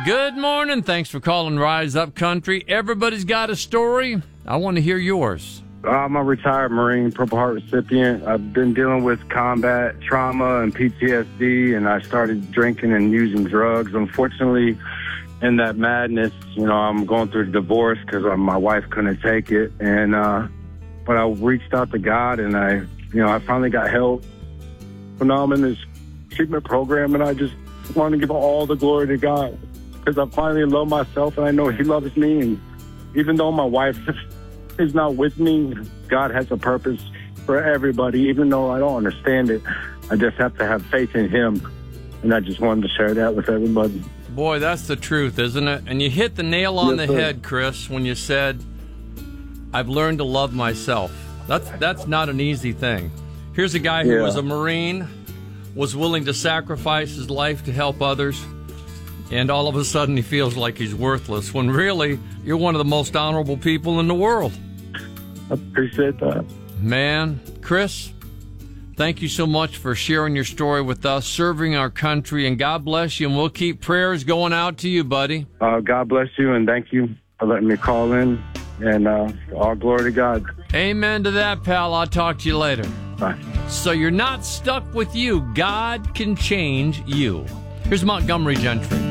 Good morning. Thanks for calling Rise Up Country. Everybody's got a story. I want to hear yours. I'm a retired Marine, Purple Heart recipient. I've been dealing with combat trauma and PTSD, and I started drinking and using drugs. Unfortunately, in that madness, I'm going through a divorce because my wife couldn't take it. And but I reached out to God, and I finally got help. So now I'm in this treatment program, and I just want to give all the glory to God because I finally love myself, and I know He loves me. And even though my wife is not with me, God has a purpose for everybody. Even though I don't understand it, I just have to have faith in Him. And I just wanted to share that with everybody. Boy, that's the truth, isn't it? And you hit the nail on the head, Chris, when you said, I've learned to love myself. That's not an easy thing. Here's a guy who was a Marine, was willing to sacrifice his life to help others, and all of a sudden he feels like he's worthless, when really you're one of the most honorable people in the world. I appreciate that. Man, Chris, thank you so much for sharing your story with us, serving our country, and God bless you, and we'll keep prayers going out to you, buddy. God bless you, and thank you for letting me call in, and all glory to God. Amen to that, pal. I'll talk to you later. Bye. So you're not stuck with you. God can change you. Here's Montgomery Gentry.